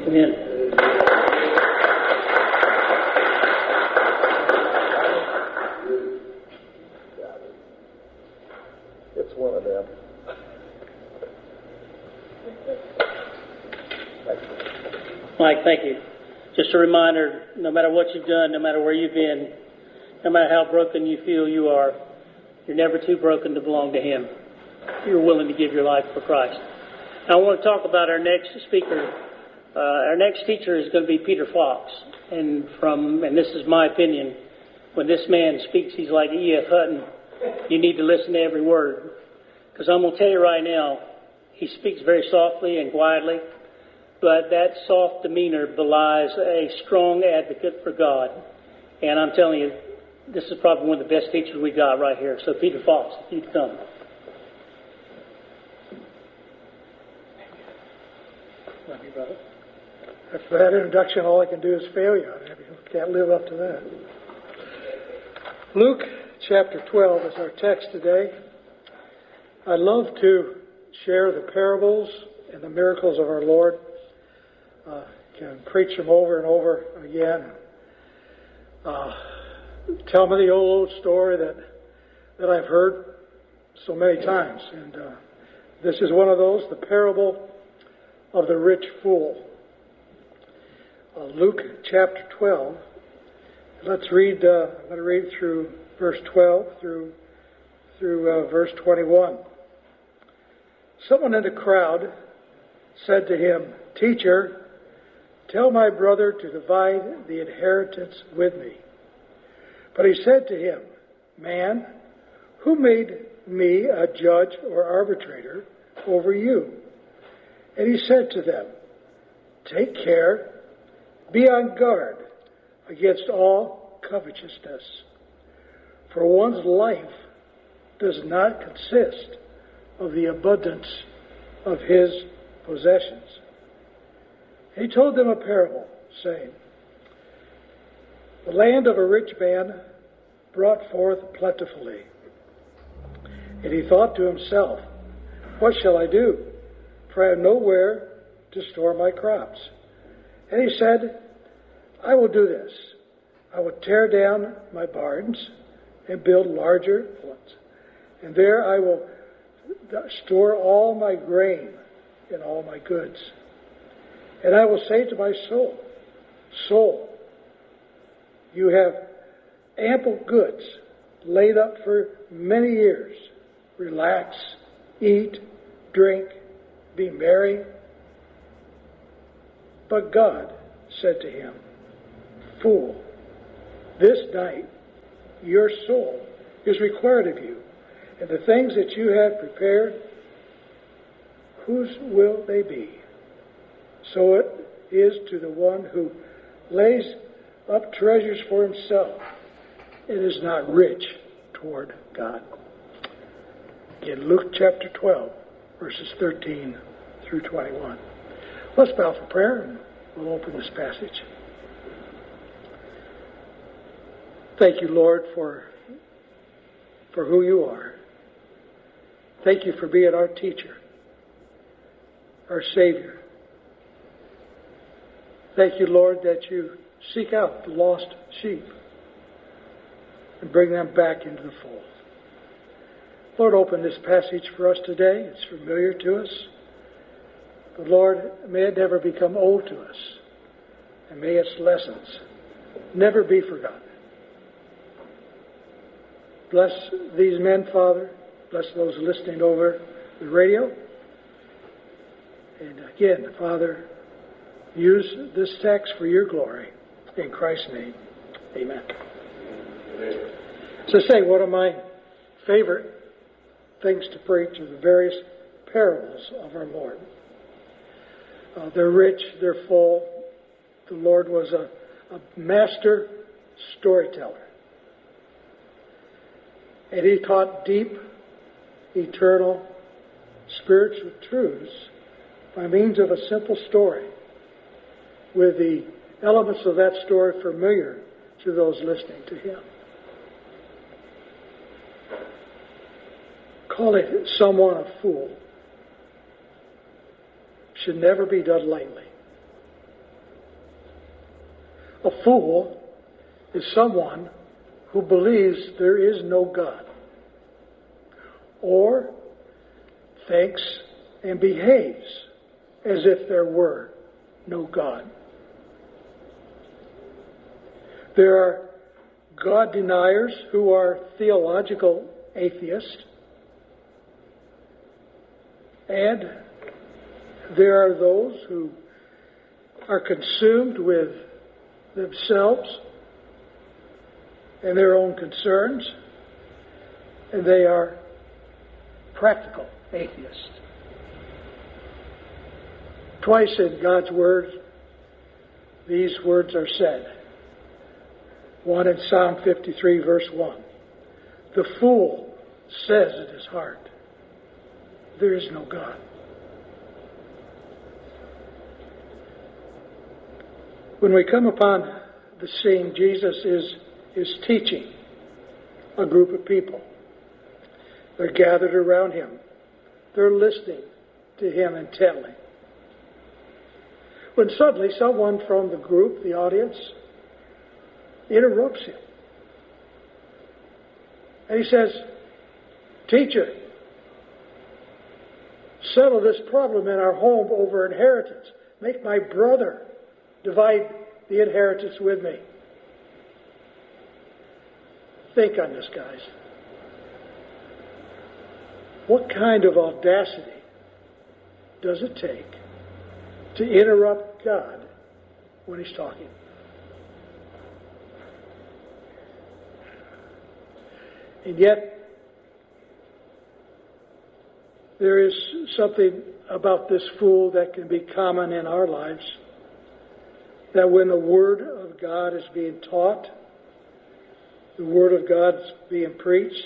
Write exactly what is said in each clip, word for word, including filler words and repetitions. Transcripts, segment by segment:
Amen. It's one of them. Mike, thank you. Just a reminder, no matter what you've done, no matter where you've been, no matter how broken you feel you are, you're never too broken to belong to Him. You're willing to give your life for Christ. Now, I want to talk about our next speaker. Uh, our next teacher is going to be Peter Fox. And from, and this is my opinion, when this man speaks, he's like E F Hutton. You need to listen to every word. Because I'm going to tell you right now, he speaks very softly and quietly, but that soft demeanor belies a strong advocate for God. And I'm telling you, this is probably one of the best teachers we got right here. So Peter Fox, if you'd come. Love you, brother. After that introduction, all I can do is fail you. I can't live up to that. Luke chapter twelve is our text today. I love to share the parables and the miracles of our Lord. Uh, can preach them over and over again. Uh, tell me the old, old story that that I've heard so many times. And uh, this is one of those, the parable of the rich fool. Uh, Luke chapter twelve. Let's read, uh, I'm going to read through verse twelve through, through uh, verse twenty-one. Someone in the crowd said to him, "Teacher, tell my brother to divide the inheritance with me." But he said to him, "Man, who made me a judge or arbitrator over you?" And he said to them, "Take care, be on guard against all covetousness, for one's life does not consist of the abundance of his possessions." He told them a parable, saying, "The land of a rich man brought forth plentifully. And he thought to himself, 'What shall I do? For I have nowhere to store my crops.' And he said, 'I will do this. I will tear down my barns and build larger ones. And there I will store all my grain and all my goods. And I will say to my soul, Soul, you have ample goods laid up for many years. Relax, eat, drink, be merry.' But God said to him, 'Fool, this night your soul is required of you, and the things that you have prepared, whose will they be?' So it is to the one who lays up treasures for himself and is not rich toward God." In Luke chapter twelve, verses thirteen through twenty-one. Let's bow for prayer and we'll open this passage. Thank you, Lord, for, for who you are. Thank you for being our teacher, our Savior. Thank you, Lord, that you seek out the lost sheep and bring them back into the fold. Lord, open this passage for us today. It's familiar to us. But Lord, may it never become old to us. And may its lessons never be forgotten. Bless these men, Father. Bless those listening over the radio. And again, Father, use this text for your glory. In Christ's name, amen. So say, one of my favorite things to preach are the various parables of our Lord. Uh, they're rich, they're full. The Lord was a, a master storyteller. And he taught deep, eternal, spiritual truths by means of a simple story, with the elements of that story familiar to those listening to him. Calling someone a fool should never be done lightly. A fool is someone who believes there is no God, or thinks and behaves as if there were no God. There are God deniers who are theological atheists, and there are those who are consumed with themselves and their own concerns, and they are practical atheists. Twice in God's Word, these words are said. One in Psalm fifty-three, verse one. The fool says in his heart, there is no God. When we come upon the scene, Jesus is, is teaching a group of people. They're gathered around him. They're listening to him intently. When suddenly someone from the group, the audience, interrupts him. And he says, Teacher, settle this problem in our home over inheritance. Make my brother divide the inheritance with me. Think on this, guys. What kind of audacity does it take to interrupt God when he's talking? And yet, there is something about this fool that can be common in our lives. That when the Word of God is being taught, the Word of God is being preached,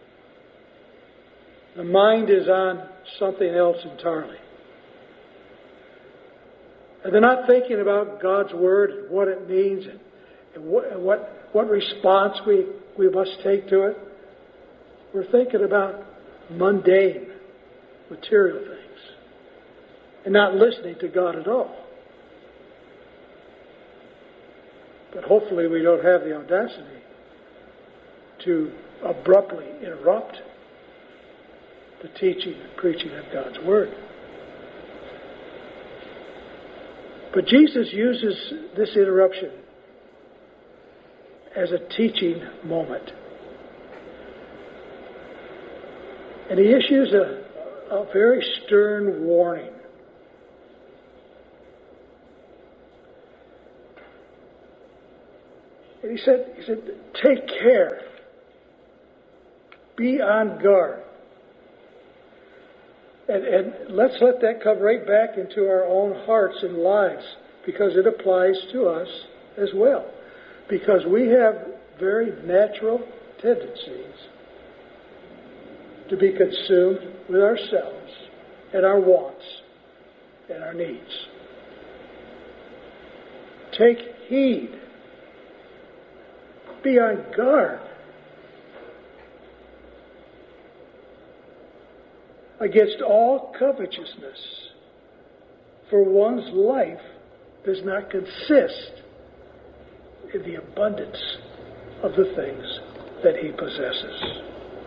the mind is on something else entirely. And they're not thinking about God's Word and what it means and, and what, what, what response we, we must take to it. We're thinking about mundane, material things and not listening to God at all. But hopefully we don't have the audacity to abruptly interrupt the teaching and preaching of God's Word. But Jesus uses this interruption as a teaching moment. And he issues a, a very stern warning. And he said, he said, take care. Be on guard. And, and let's let that come right back into our own hearts and lives, because it applies to us as well. Because we have very natural tendencies to be consumed with ourselves and our wants and our needs. Take heed. Be on guard against all covetousness, for one's life does not consist in the abundance of the things that he possesses.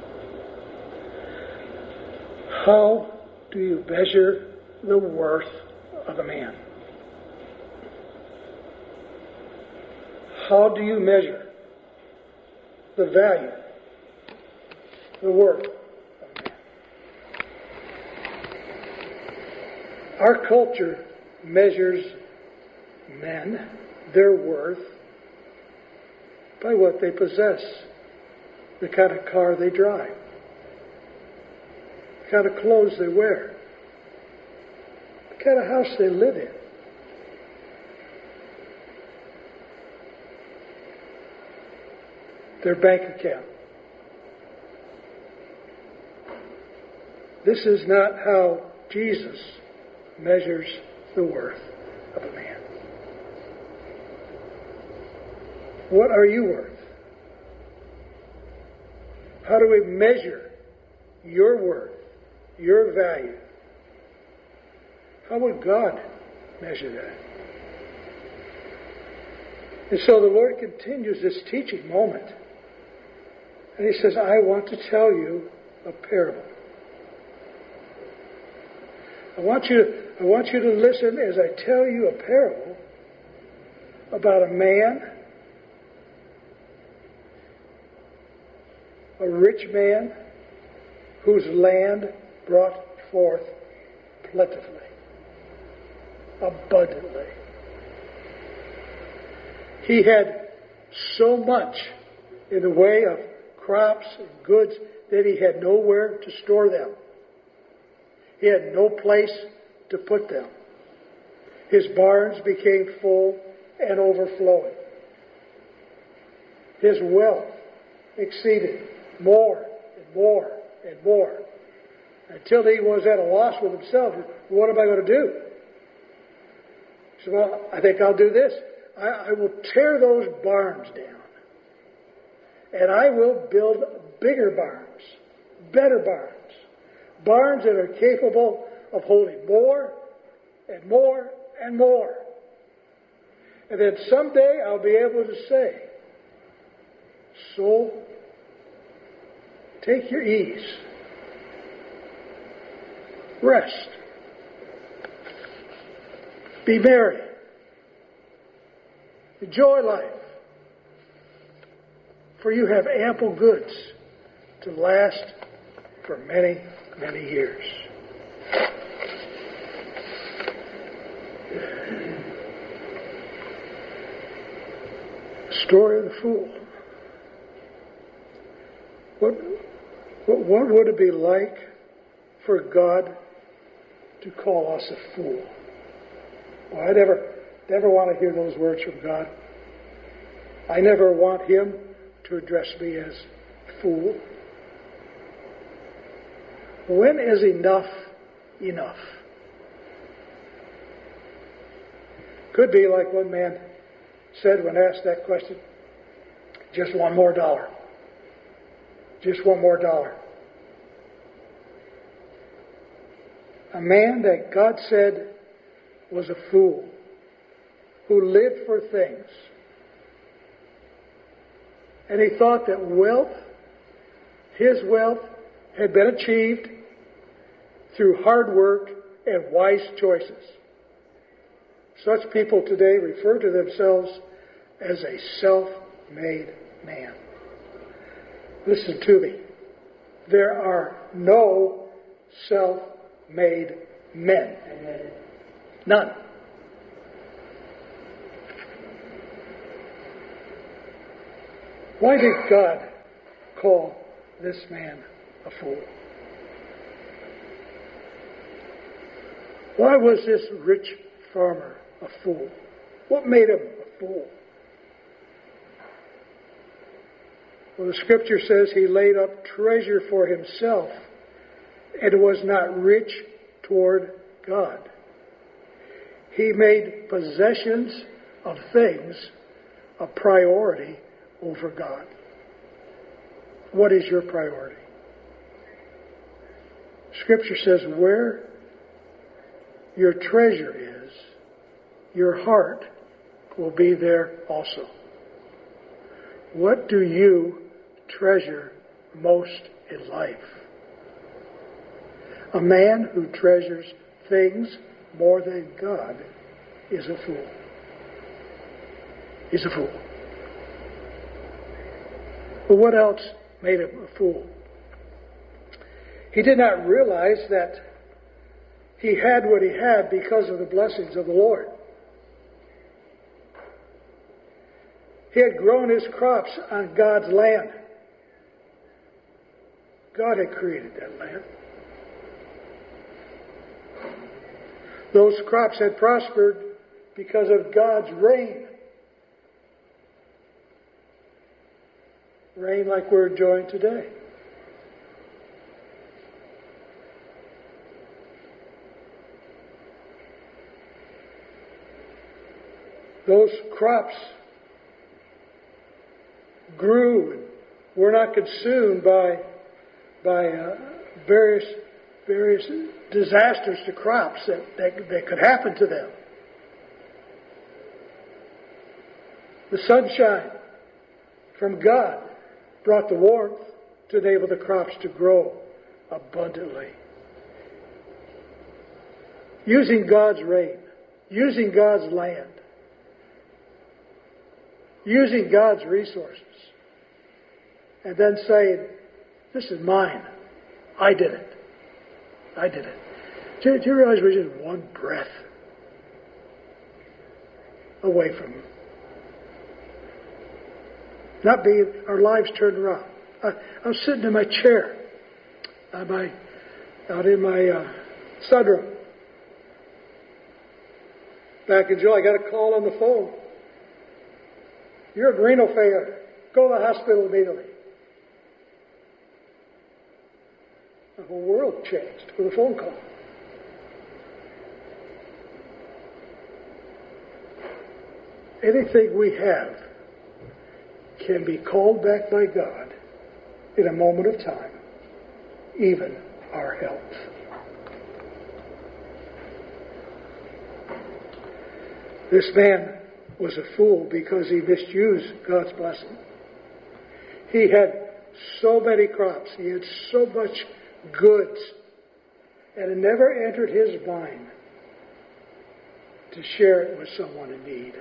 How do you measure the worth of a man? How do you measure the value, the worth of a man? Our culture measures men, their worth, by what they possess, the kind of car they drive, the kind of clothes they wear, the kind of house they live in. Their bank account. This is not how Jesus measures the worth of a man. What are you worth? How do we measure your worth, your value? How would God measure that? And so the Lord continues this teaching moment. And He says, I want to tell you a parable. I want you to, I want you to listen as I tell you a parable about a man, a rich man, whose land brought forth plentifully, abundantly. He had so much in the way of crops and goods that he had nowhere to store them. He had no place to put them. His barns became full and overflowing. His wealth exceeded more and more and more until he was at a loss with himself. What am I going to do? He said, well, I think I'll do this. I, I will tear those barns down. And I will build bigger barns, better barns. Barns that are capable of holding more and more and more. And then someday I'll be able to say, soul, take your ease. Rest. Be merry. Enjoy life. For you have ample goods to last for many, many years. Story of the fool. What, what, what would it be like for God to call us a fool? Well, I never, never want to hear those words from God. I never want Him to address me as fool. When is enough enough? Could be like one man said when asked that question, just one more dollar. Just one more dollar. A man that God said was a fool, who lived for things. And he thought that wealth, his wealth, had been achieved through hard work and wise choices. Such people today refer to themselves as a self-made man. Listen to me. There are no self-made men. None. Why did God call this man a fool? Why was this rich farmer a fool? What made him a fool? Well, the scripture says he laid up treasure for himself and was not rich toward God. He made possessions of things a priority over God. What is your priority? Scripture says where your treasure is, your heart will be there also. What do you treasure most in life? A man who treasures things more than God is a fool. He's a fool. But what else made him a fool? He did not realize that he had what he had because of the blessings of the Lord. He had grown his crops on God's land. God had created that land. Those crops had prospered because of God's rain. Rain like we're enjoying today. Those crops grew and were not consumed by by uh, various various disasters to crops that, that, that could happen to them. The sunshine from God brought the warmth to enable the crops to grow abundantly. Using God's rain, using God's land, using God's resources, and then saying, this is mine. I did it. I did it. Do, do you realize we're just one breath away from not being our lives turned around? I, I was sitting in my chair, uh, my, out in my uh, sunroom. Back in July, I got a call on the phone. You're a renal failure. Go to the hospital immediately. The whole world changed with a phone call. Anything we have can be called back by God in a moment of time, even our health. This man was a fool because he misused God's blessing. He had so many crops. He had so much goods. And it never entered his mind to share it with someone in need.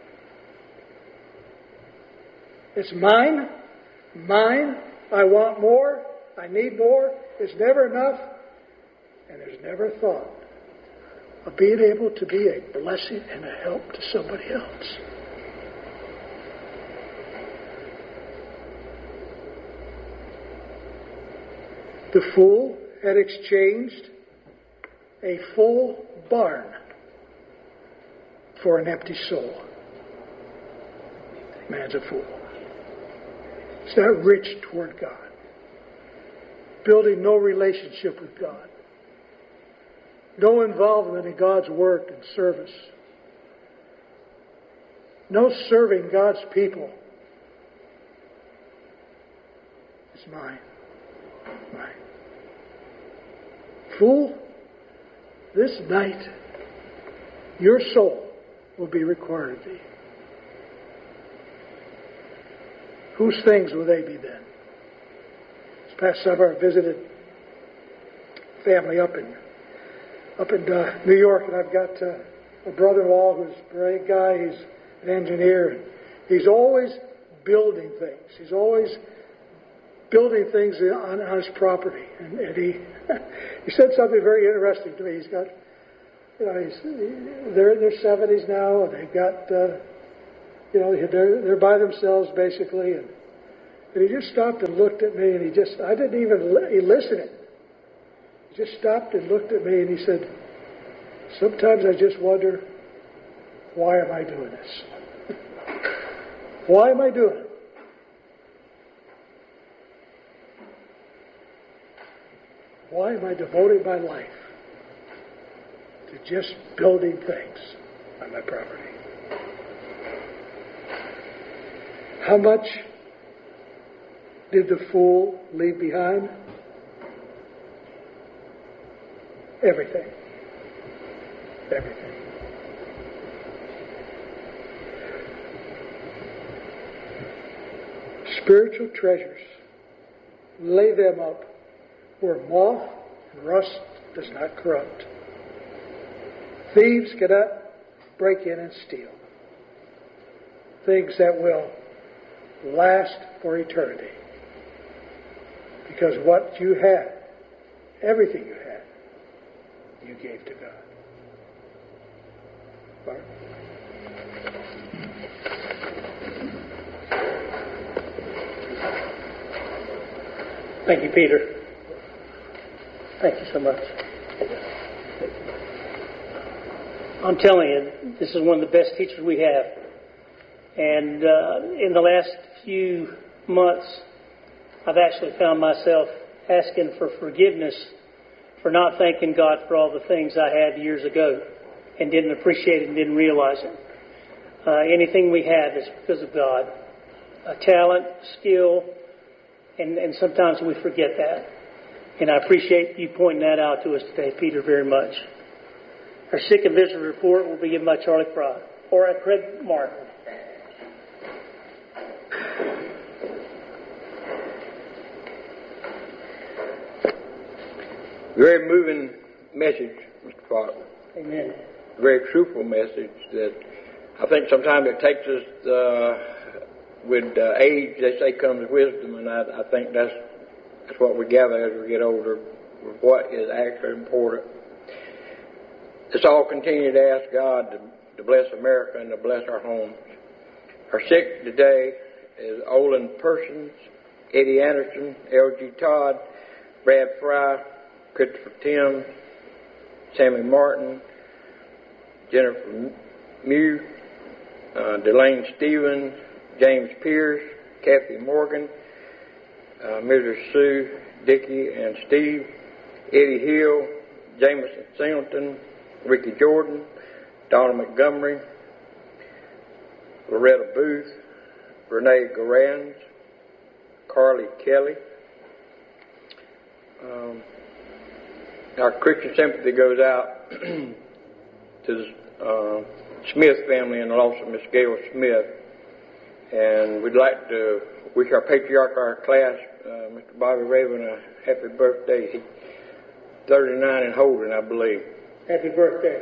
It's mine. Mine. I want more. I need more. It's never enough. And there's never thought of being able to be a blessing and a help to somebody else. The fool had exchanged a full barn for an empty soul. Man's a fool. He's not rich toward God. Building no relationship with God. No involvement in God's work and service. No serving God's people. It's mine. Mine. Fool, this night your soul will be required of thee. Whose things will they be then? This past summer I visited family up in up in uh, New York, and I've got uh, a brother-in-law who's a great guy. He's an engineer, and he's always building things. He's always building things on, on his property. And, and he he said something very interesting to me. He's got, you know, he's, they're in their seventies now, and they've got, uh, you know, they're they're by themselves basically. And, and he just stopped and looked at me, and he just, I didn't even li- listen it. He just stopped and looked at me, and he said, sometimes I just wonder, why am I doing this? Why am I doing it? Why am I devoting my life to just building things on my property? How much did the fool leave behind? Everything. Everything. Spiritual treasures, lay them up where moth and rust does not corrupt. Thieves cannot break in and steal. Things that will last for eternity. Because what you had, everything you had, you gave to God. Mark? Thank you, Peter. Thank you so much. I'm telling you, this is one of the best teachers we have. And uh, in the last few months, I've actually found myself asking for forgiveness for not thanking God for all the things I had years ago and didn't appreciate it and didn't realize it. Uh, anything we have is because of God. A talent, skill, and, and sometimes we forget that. And I appreciate you pointing that out to us today, Peter, very much. Our sick and visitor report will be given by Charlie Fry or Craig Martin. Very moving message, Mister Faulkner. Amen. Very truthful message that I think sometimes it takes us, uh, with uh, age, they say comes wisdom, and I, I think that's, that's what we gather as we get older, what is actually important. Let's all continue to ask God to, to bless America and to bless our homes. Our sick today is Olin Persons, Eddie Anderson, L G Todd, Brad Fry, Christopher Tim, Sammy Martin, Jennifer Mew, uh, Delane Stevens, James Pierce, Kathy Morgan, uh, Missus Sue, Dickie and Steve, Eddie Hill, Jameson Singleton, Ricky Jordan, Donna Montgomery, Loretta Booth, Renee Gorans, Carly Kelly. Um, our Christian sympathy goes out to the uh, Smith family and the loss of Miss Gail Smith. And we'd like to wish our patriarch of our class, uh, Mister Bobby Raven, a happy birthday. He's thirty-nine and holding, I believe. Happy birthday.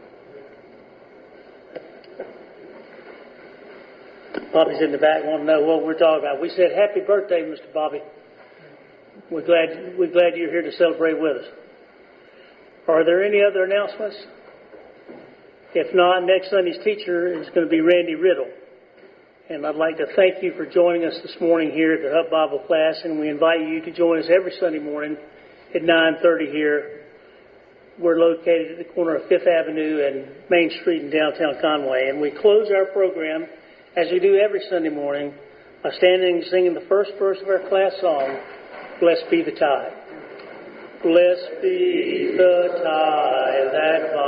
Bobby's in the back, want to know what we're talking about. We said happy birthday, Mister Bobby. We're glad we're glad you're here to celebrate with us. Are there any other announcements? If not, next Sunday's teacher is going to be Randy Riddle. And I'd like to thank you for joining us this morning here at the Hub Bible class, and we invite you to join us every Sunday morning at nine thirty here. We're located at the corner of Fifth Avenue and Main Street in downtown Conway. And we close our program, as we do every Sunday morning, by standing and singing the first verse of our class song, Blessed Be the Tie. Blessed be the tie that